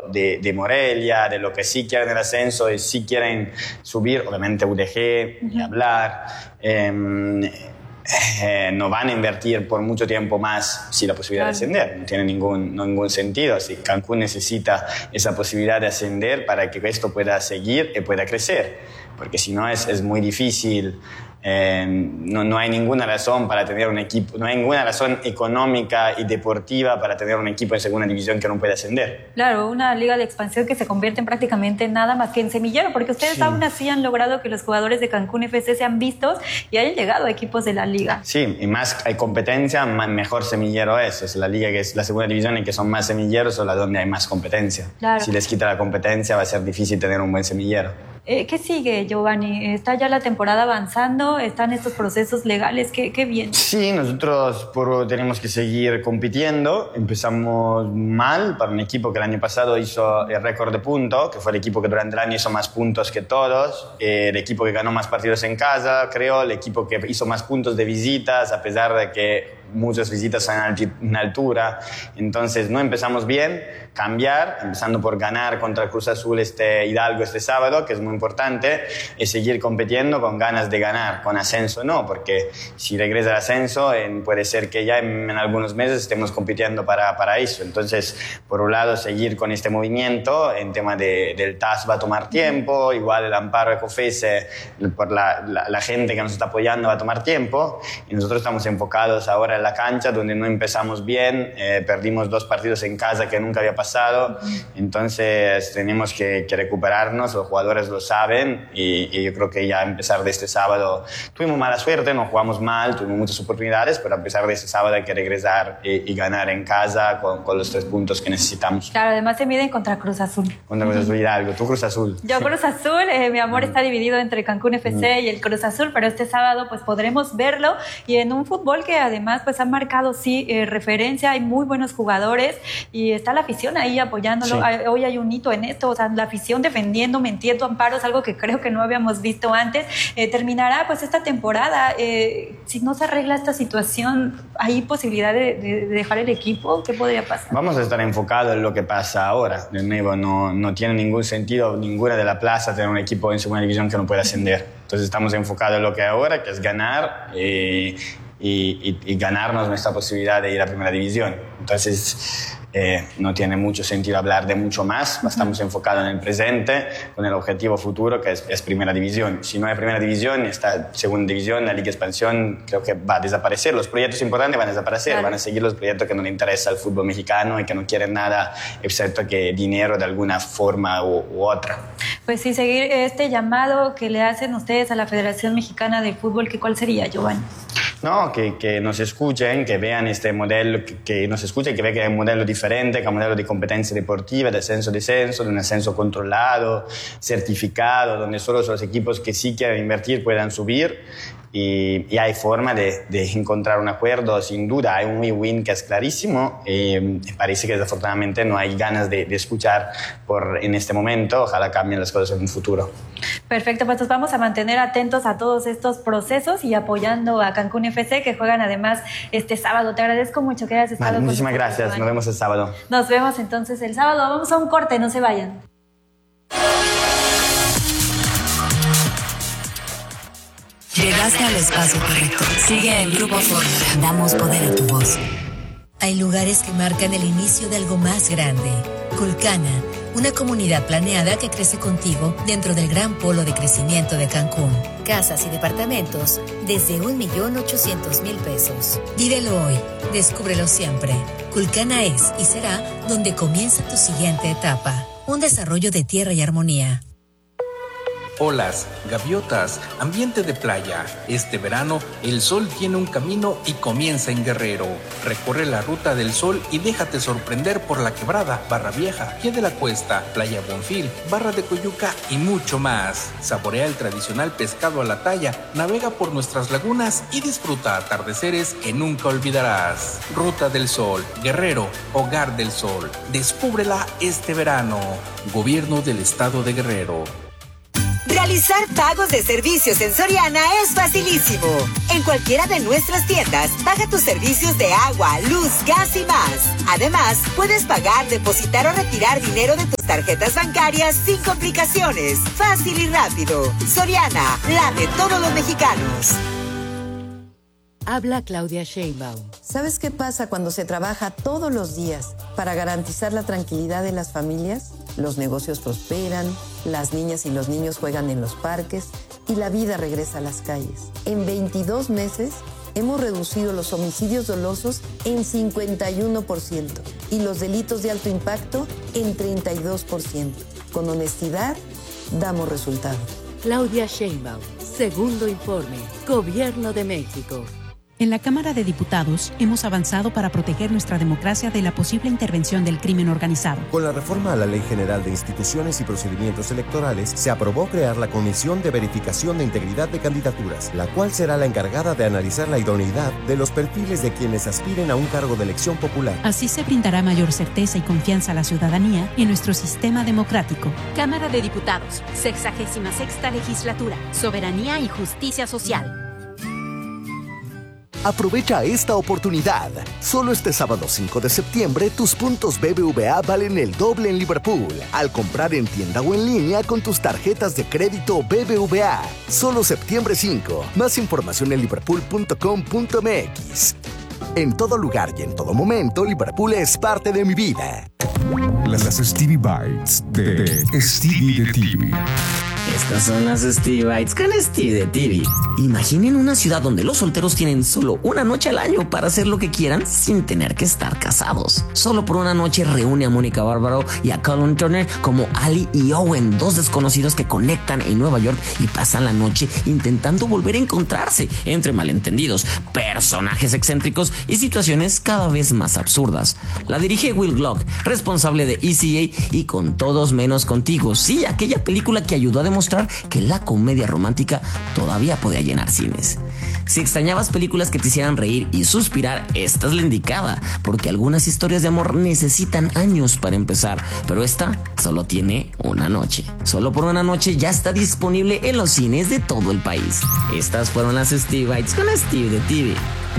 de Morelia, de lo que sí quieren el ascenso y sí quieren subir, obviamente UDG, ni hablar. No van a invertir por mucho tiempo más si la posibilidad de ascender. No tiene ningún sentido. Así Cancún necesita esa posibilidad de ascender para que esto pueda seguir y pueda crecer. Porque si no es muy difícil. No hay ninguna razón para tener un equipo, no hay ninguna razón económica y deportiva para tener un equipo en segunda división que no puede ascender. Claro, una liga de expansión que se convierte en prácticamente nada más que en semillero, porque ustedes aún así han logrado que los jugadores de Cancún FC sean vistos y hayan llegado a equipos de la liga. Sí, y más hay competencia, mejor semillero es la liga que es la segunda división y que son más semilleros o la donde hay más competencia. Claro. Si les quita la competencia va a ser difícil tener un buen semillero. ¿Qué sigue, Giovanni? ¿Está ya la temporada avanzando? ¿Están estos procesos legales? ¿Qué viene? Sí, nosotros tenemos que seguir compitiendo. Empezamos mal para un equipo que el año pasado hizo el récord de puntos, que fue el equipo que durante el año hizo más puntos que todos, el equipo que ganó más partidos en casa, creo, el equipo que hizo más puntos de visitas, a pesar de que muchas visitas son en altura. Entonces no empezamos bien. Cambiar, empezando por ganar contra Cruz Azul Hidalgo este sábado, que es muy importante, y seguir compitiendo con ganas de ganar, con ascenso no, porque si regresa el ascenso puede ser que ya en algunos meses estemos compitiendo para eso. Entonces, por un lado, seguir con este movimiento, en tema del TAS va a tomar tiempo, igual el amparo de COFESE por la gente que nos está apoyando va a tomar tiempo, y nosotros estamos enfocados ahora en la cancha, donde no empezamos bien, perdimos 2 partidos en casa que nunca había pasado. Entonces tenemos que recuperarnos, los jugadores lo saben y yo creo que ya a empezar de este sábado tuvimos mala suerte, no jugamos mal, tuvimos muchas oportunidades, pero a empezar de este sábado hay que regresar y ganar en casa con los 3 puntos que necesitamos. Claro, además se miden contra Cruz Azul. Contra Cruz Azul Hidalgo, tú Cruz Azul. Yo Cruz Azul, mi amor está dividido entre Cancún FC y el Cruz Azul, pero este sábado pues podremos verlo y en un fútbol que además pues ha marcado referencia, hay muy buenos jugadores y está la afición ahí apoyándolo. Sí. Hoy hay un hito en esto, o sea, la afición defendiendo, metiendo amparos, algo que creo que no habíamos visto antes. Terminará pues esta temporada. Si no se arregla esta situación, ¿hay posibilidad de dejar el equipo? ¿Qué podría pasar? Vamos a estar enfocados en lo que pasa ahora. De nuevo, no tiene ningún sentido ninguna de la plaza tener un equipo en segunda división que no pueda ascender. Entonces estamos enfocados en lo que ahora, que es ganar y ganarnos nuestra posibilidad de ir a primera división. Entonces no tiene mucho sentido hablar de mucho más. Estamos enfocados en el presente con el objetivo futuro que es primera división. Si no hay primera división, esta segunda división, la Liga Expansión, creo que va a desaparecer. Los proyectos importantes van a desaparecer. Claro. Van a seguir los proyectos que no le interesa al fútbol mexicano y que no quieren nada excepto que dinero de alguna forma u otra. Pues sí, seguir este llamado que le hacen ustedes a la Federación Mexicana de Fútbol, ¿cuál sería, Giovanni? No, que nos escuchen, que vean este modelo, que nos escuchen, que vean que hay un modelo diferente, que hay un modelo de competencia deportiva, de ascenso-descenso, de un ascenso controlado, certificado, donde solo los equipos que sí quieren invertir puedan subir. Y hay forma de encontrar un acuerdo, sin duda. Hay un win-win que es clarísimo. Parece que desafortunadamente no hay ganas de escuchar en este momento. Ojalá cambien las cosas en un futuro. Perfecto, pues nos vamos a mantener atentos a todos estos procesos y apoyando a Cancún FC, que juegan además este sábado. Te agradezco mucho que hayas estado con nosotros. Muchísimas gracias. Nos vemos el sábado. Nos vemos entonces el sábado. Vamos a un corte, no se vayan. Llegaste al espacio correcto. Sigue el Grupo Fórmula. Damos poder a tu voz. Hay lugares que marcan el inicio de algo más grande. Culcana, una comunidad planeada que crece contigo dentro del gran polo de crecimiento de Cancún. Casas y departamentos desde 1.800.000 pesos. Vívelo hoy, descúbrelo siempre. Culcana es y será donde comienza tu siguiente etapa. Un desarrollo de Tierra y Armonía. Olas, gaviotas, ambiente de playa. Este verano, el sol tiene un camino y comienza en Guerrero. Recorre la ruta del sol y déjate sorprender por La Quebrada, Barra Vieja, Pie de la Cuesta, Playa Bonfil, Barra de Coyuca y mucho más. Saborea el tradicional pescado a la talla, navega por nuestras lagunas y disfruta atardeceres que nunca olvidarás. Ruta del Sol, Guerrero, Hogar del Sol. Descúbrela este verano. Gobierno del Estado de Guerrero. Realizar pagos de servicios en Soriana es facilísimo. En cualquiera de nuestras tiendas, paga tus servicios de agua, luz, gas y más. Además, puedes pagar, depositar o retirar dinero de tus tarjetas bancarias sin complicaciones. Fácil y rápido. Soriana, la de todos los mexicanos. Habla Claudia Sheinbaum. ¿Sabes qué pasa cuando se trabaja todos los días para garantizar la tranquilidad de las familias? Los negocios prosperan, las niñas y los niños juegan en los parques y la vida regresa a las calles. En 22 meses hemos reducido los homicidios dolosos en 51% y los delitos de alto impacto en 32%. Con honestidad, damos resultados. Claudia Sheinbaum, segundo informe, Gobierno de México. En la Cámara de Diputados hemos avanzado para proteger nuestra democracia de la posible intervención del crimen organizado. Con la reforma a la Ley General de Instituciones y Procedimientos Electorales, se aprobó crear la Comisión de Verificación de Integridad de Candidaturas, la cual será la encargada de analizar la idoneidad de los perfiles de quienes aspiren a un cargo de elección popular. Así se brindará mayor certeza y confianza a la ciudadanía en nuestro sistema democrático. Cámara de Diputados, 66ª Legislatura, Soberanía y Justicia Social. Aprovecha esta oportunidad. Solo este sábado 5 de septiembre, tus puntos BBVA valen el doble en Liverpool al comprar en tienda o en línea con tus tarjetas de crédito BBVA. Solo septiembre 5. Más información en liverpool.com.mx. En todo lugar y en todo momento, Liverpool es parte de mi vida. Las Stevie Bites de Stevie de TV. Estas son las Stevie Bites con Stevie de TV. Imaginen una ciudad donde los solteros tienen solo una noche al año para hacer lo que quieran sin tener que estar casados. Solo por una noche reúne a Mónica Bárbaro y a Colin Turner como Ali y Owen, dos desconocidos que conectan en Nueva York y pasan la noche intentando volver a encontrarse entre malentendidos, personajes excéntricos y situaciones cada vez más absurdas. La dirige Will Glock, responsable de ECA y Con Todos Menos Contigo. Sí, aquella película que ayudó a demostrar que la comedia romántica todavía podía llenar cines. Si extrañabas películas que te hicieran reír y suspirar, esta es la indicada, porque algunas historias de amor necesitan años para empezar, pero esta solo tiene una noche. Solo por una noche ya está disponible en los cines de todo el país. Estas fueron las Stevie Bites con Stevie de TV.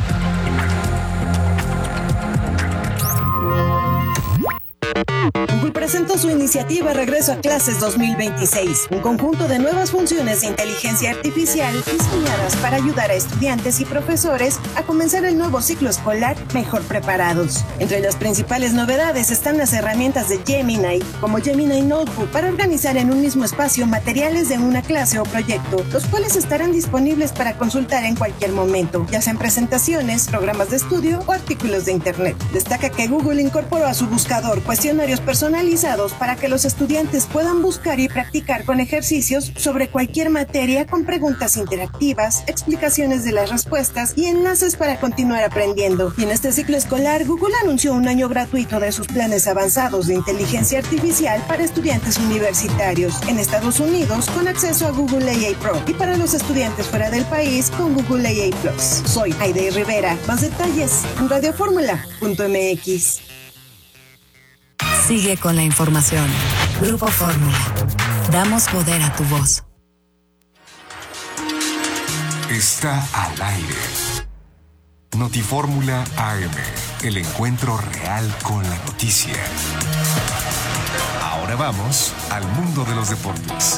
Google presentó su iniciativa Regreso a Clases 2026, un conjunto de nuevas funciones de inteligencia artificial diseñadas para ayudar a estudiantes y profesores a comenzar el nuevo ciclo escolar mejor preparados. Entre las principales novedades están las herramientas de Gemini, como Gemini Notebook, para organizar en un mismo espacio materiales de una clase o proyecto, los cuales estarán disponibles para consultar en cualquier momento, ya sean presentaciones, programas de estudio o artículos de Internet. Destaca que Google incorporó a su buscador cuestionarios personalizados para que los estudiantes puedan buscar y practicar con ejercicios sobre cualquier materia con preguntas interactivas, explicaciones de las respuestas y enlaces para continuar aprendiendo. Y en este ciclo escolar, Google anunció un año gratuito de sus planes avanzados de inteligencia artificial para estudiantes universitarios en Estados Unidos con acceso a Google AI Pro y para los estudiantes fuera del país con Google AI Plus. Soy Aide Rivera. Más detalles en radioformula.mx. Sigue con la información. Grupo Fórmula. Damos poder a tu voz. Está al aire. Notifórmula AM. El encuentro real con la noticia. Ahora vamos al mundo de los deportes.